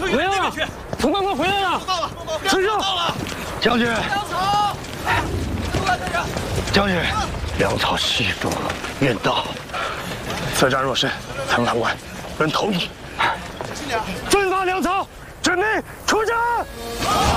回来了，佟大哥回来了，丞相， 将军， 粮草，出来，大人。 将军，粮草悉数运到。 此战若胜，苍兰关人投你。 小心点。 分发粮草，准备出征。